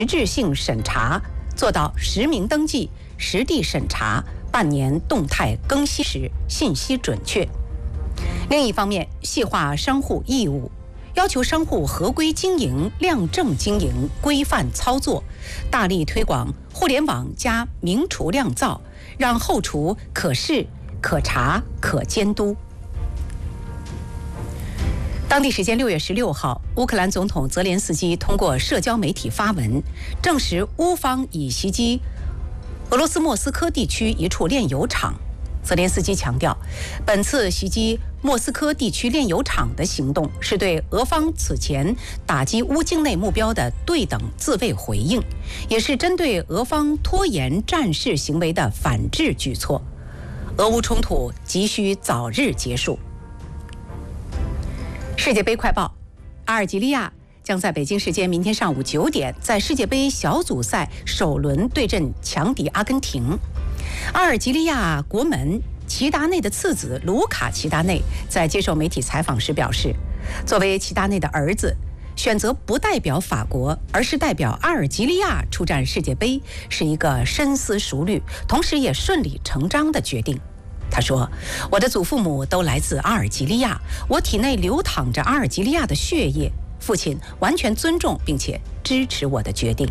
实质性审查，做到实名登记、实地审查、半年动态更新时信息准确。另一方面，细化商户义务，要求商户合规经营、量证经营、规范操作，大力推广互联网加明厨亮灶，让后厨可视、可查、可监督。当地时间6月16号，乌克兰总统泽连斯基通过社交媒体发文，证实乌方已袭击俄罗斯莫斯科地区一处炼油厂。泽连斯基强调，本次袭击莫斯科地区炼油厂的行动是对俄方此前打击乌境内目标的对等自卫回应，也是针对俄方拖延战事行为的反制举措。俄乌冲突急需早日结束。世界杯快报：阿尔及利亚将在北京时间明天上午9点，在世界杯小组赛首轮对阵强敌阿根廷。阿尔及利亚国门齐达内的次子卢卡·齐达内在接受媒体采访时表示，作为齐达内的儿子，选择不代表法国，而是代表阿尔及利亚出战世界杯，是一个深思熟虑，同时也顺理成章的决定。他说，我的祖父母都来自阿尔及利亚，我体内流淌着阿尔及利亚的血液，父亲完全尊重并且支持我的决定。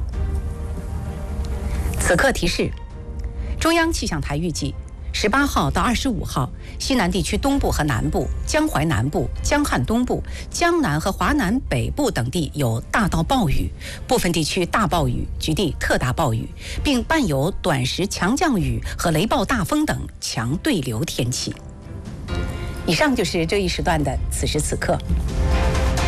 此刻提示，中央气象台预计18号到25号，西南地区东部和南部、江淮南部、江汉东部、江南和华南北部等地有大到暴雨，部分地区大暴雨，局地特大暴雨，并伴有短时强降雨和雷暴大风等强对流天气。以上就是这一时段的此时此刻。